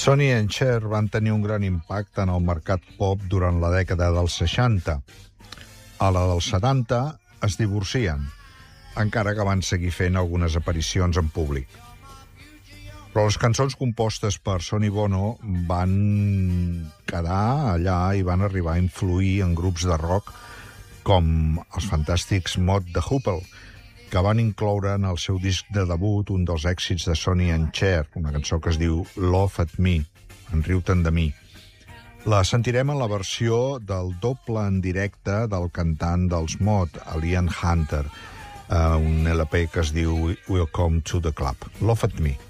Sonny and Cher van tenir un gran impacte en el mercat pop durant la dècada dels 60. A la dels 70 es divorcien, encara que van seguir fent algunes aparicions en públic. Però les cançons compostes per Sonny Bono van quedar allà i van arribar a influir en grups de rock com els fantàstics Mott the Hoople, que van incloure en el seu disc de debut un dels èxits de Sonny and Cher, una cançó que es diu Laugh at Me, enriu-te'n de mi. La sentirem en la versió del doble en directe del cantant dels Mott, Ian Hunter, un LP que es diu Welcome to the Club. Laugh at Me.